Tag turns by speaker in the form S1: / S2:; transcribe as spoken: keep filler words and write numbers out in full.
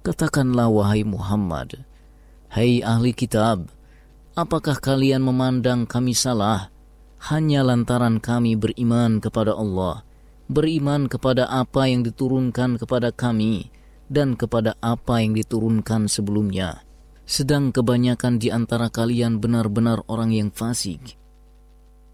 S1: Katakanlah wahai Muhammad, hai ahli kitab, apakah kalian memandang kami salah hanya lantaran kami beriman kepada Allah, beriman kepada apa yang diturunkan kepada kami dan kepada apa yang diturunkan sebelumnya? Sedang kebanyakan di antara kalian benar-benar orang yang fasik.